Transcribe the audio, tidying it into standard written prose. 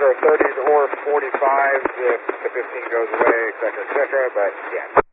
either 30s or 45s if the 15 goes away, et cetera, but yeah.